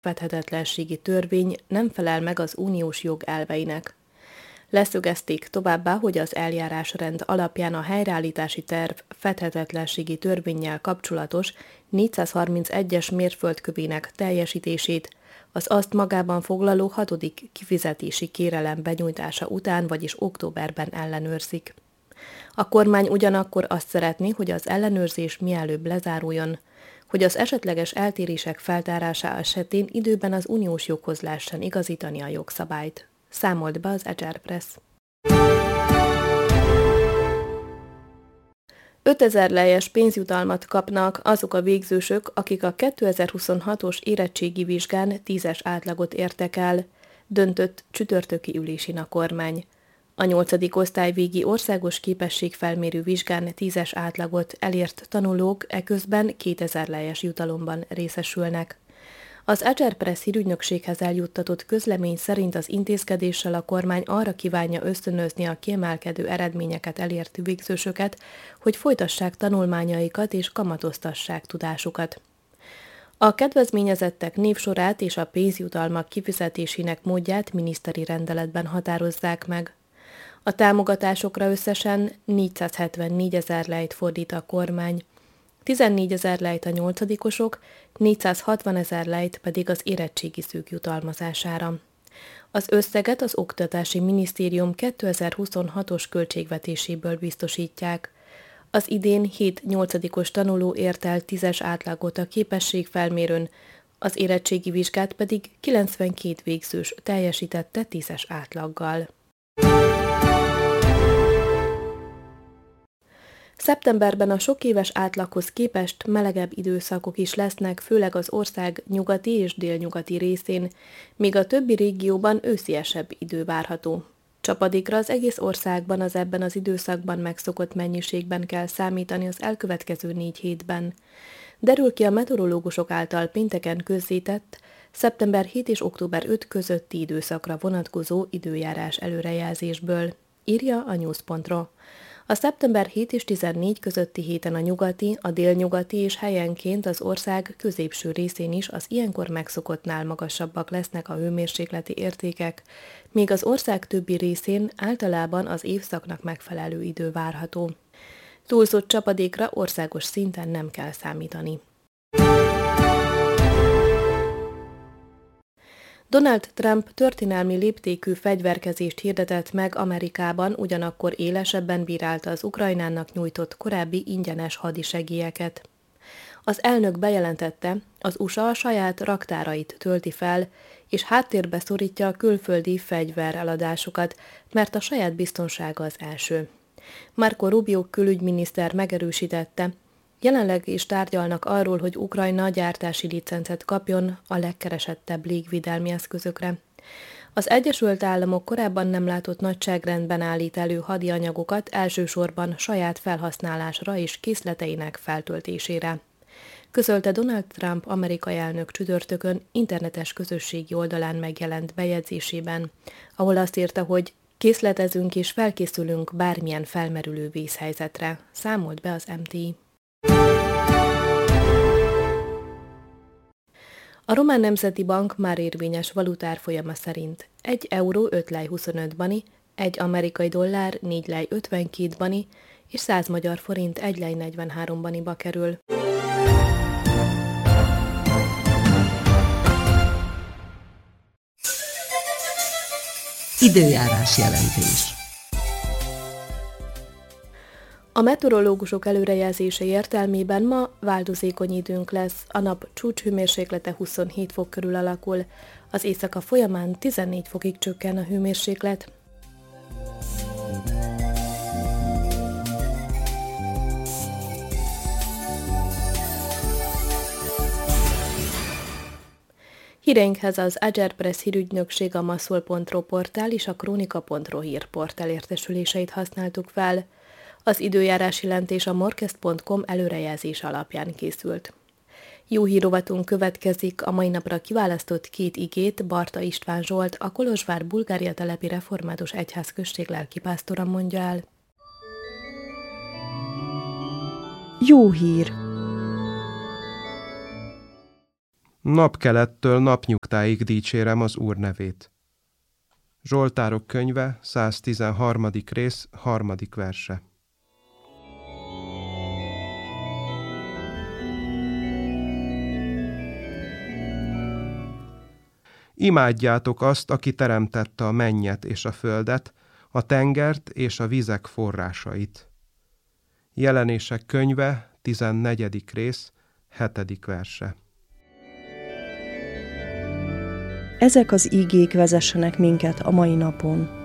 fethetetlenségi törvény nem felel meg az uniós jog elveinek. Leszögezték továbbá, hogy az eljárásrend alapján a helyreállítási terv fethetetlenségi törvénnyel kapcsolatos 431-es mérföldkövének teljesítését az azt magában foglaló 6. kifizetési kérelem benyújtása után, vagyis októberben ellenőrzik. A kormány ugyanakkor azt szeretné, hogy az ellenőrzés mielőbb lezáruljon, hogy az esetleges eltérések feltárása esetén időben az uniós joghoz lehessen igazítani a jogszabályt. Számolt be az Agile Press. 5000 lejes pénzjutalmat kapnak azok a végzősök, akik a 2026-os érettségi vizsgán 10-es átlagot értek el, döntött csütörtöki ülésén a kormány. A 8. osztályvégi országos képességfelmérő vizsgán 10-es átlagot elért tanulók eközben 2000 lejes jutalomban részesülnek. Az Agile Press hírügynökséghez eljuttatott közlemény szerint az intézkedéssel a kormány arra kívánja ösztönözni a kiemelkedő eredményeket elért végzősöket, hogy folytassák tanulmányaikat és kamatoztassák tudásukat. A kedvezményezettek névsorát és a pénzjutalmak kifizetésének módját miniszteri rendeletben határozzák meg. A támogatásokra összesen 474 000 lejt fordít a kormány, 14 000 lejt a 8-osok, 460 000 lejt pedig az érettségi szűk jutalmazására. Az összeget az Oktatási Minisztérium 2026-os költségvetéséből biztosítják. Az idén 7 8-os tanuló ért el 10-es átlagot a képességfelmérőn, az érettségi vizsgát pedig 92 végzős teljesítette 10-es átlaggal. Szeptemberben a sokéves átlaghoz képest melegebb időszakok is lesznek, főleg az ország nyugati és délnyugati részén, míg a többi régióban ősziesebb idő várható. Csapadékra az egész országban az ebben az időszakban megszokott mennyiségben kell számítani az elkövetkező 4 hétben. Derül ki a meteorológusok által pénteken közzétett, szeptember 7 és október 5 közötti időszakra vonatkozó időjárás előrejelzésből, írja a news.ro. A szeptember 7 és 14 közötti héten a nyugati, a délnyugati és helyenként az ország középső részén is az ilyenkor megszokottnál magasabbak lesznek a hőmérsékleti értékek, míg az ország többi részén általában az évszaknak megfelelő idő várható. Túlzott csapadékra országos szinten nem kell számítani. Donald Trump történelmi léptékű fegyverkezést hirdetett meg Amerikában, ugyanakkor élesebben bírálta az Ukrajnának nyújtott korábbi ingyenes hadisegélyeket. Az elnök bejelentette, az USA a saját raktárait tölti fel, és háttérbe szorítja a külföldi fegyvereladásokat, mert a saját biztonsága az első. Marco Rubio külügyminiszter megerősítette, jelenleg is tárgyalnak arról, hogy Ukrajna gyártási licencet kapjon a legkeresettebb légvédelmi eszközökre. Az Egyesült Államok korábban nem látott nagyságrendben állít elő hadianyagokat elsősorban saját felhasználásra és készleteinek feltöltésére, közölte Donald Trump amerikai elnök csütörtökön internetes közösségi oldalán megjelent bejegyzésében, ahol azt írta, hogy készletezünk és felkészülünk bármilyen felmerülő vészhelyzetre, számolt be az MTI. A Román Nemzeti Bank már érvényes valutárfolyama szerint 1 euró 5 lej 25 bani, 1 amerikai dollár 4 lej 52 bani és 100 magyar forint 1 lej 43 baniba kerül. Időjárás jelentés. A meteorológusok előrejelzése értelmében ma változékony időnk lesz, a nap csúcshőmérséklete 27 fok körül alakul, az éjszaka folyamán 14 fokig csökken a hőmérséklet. Híreinkhez az Agile Press hírügynökség, a maszol.ro portál és a kronika.ro hírportál értesüléseit használtuk fel. Az időjárás jelentés a morkest.com előrejelzés alapján készült. Jó hírovatunk következik, a mai napra kiválasztott 2 igét Barta István Zsolt, a Kolozsvár Bulgária telepi református egyházközség lelkipásztora mondja el. Jó hír! Napkelettől napnyugtáig dicsérem az Úr nevét. Zsoltárok könyve, 113. rész, 3. verse. Imádjátok azt, aki teremtette a mennyet és a földet, a tengert és a vizek forrásait. Jelenések könyve, 14. rész, 7. verse. Ezek az ígék vezessenek minket a mai napon.